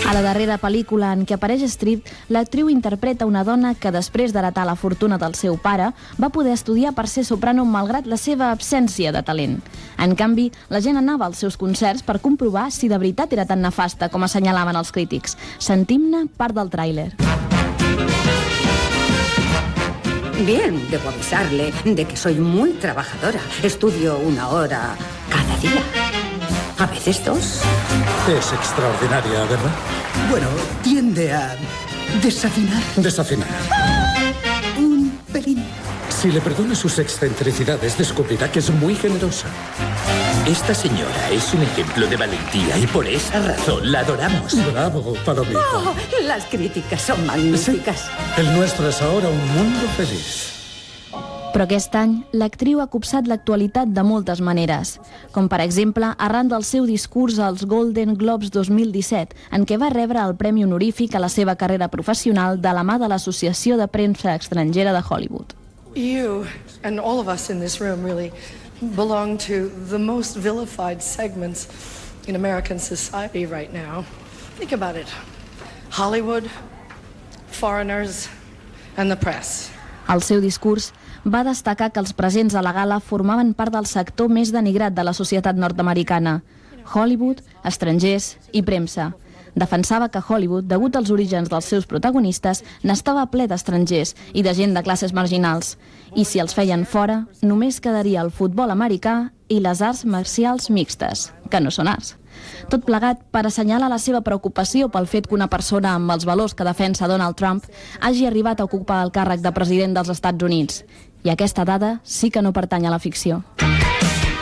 A la darrera pel·lícula en què apareix Streep, l'actriu interpreta una dona que després d'heretar la fortuna del seu pare va poder estudiar per ser soprano malgrat la seva absència de talent. En canvi, la gent anava als seus concerts per comprovar si de veritat era tan nefasta com assenyalaven els crítics. Sentim-ne part del tràiler. Bien, debo avisarle de que soy muy trabajadora. Estudio 1 hora cada día. A veces 2. Es extraordinaria, ¿verdad? Bueno, tiende a desafinar. Desafinar. Un pelín. Si le perdona sus excentricidades, descubrirá que es muy generosa. Esta señora es un ejemplo de valentía y por esa razón la adoramos. Bravo, Palomita. Oh, las críticas son magníficas. Sí. El nuestro es ahora un mundo feliz. Però aquest any, l'actriu ha copsat l'actualitat de moltes maneres, com per exemple arran del seu discurs als Golden Globes 2017, en què va rebre el premi honorífic a la seva carrera professional de la mà de l'Associació de Premsa Estrangera de Hollywood. You and all of us in this room really belong to the most vilified segments in American society right now. Think about it. Hollywood, foreigners, and the press. Al seu discurs va destacar que els presents a la gala formaven part del sector més denigrat de la societat nord-americana: Hollywood, estrangers i premsa. Defensava que Hollywood, degut als orígens dels seus protagonistes, n'estava ple d'estrangers i de gent de classes marginals. I si els feien fora, només quedaria el futbol americà i les arts marcials mixtes, que no són arts. Tot plegat per assenyalar la seva preocupació pel fet que una persona amb els valors que defensa Donald Trump hagi arribat a ocupar el càrrec de president dels Estats Units. I aquesta dada sí que no pertany a la ficció.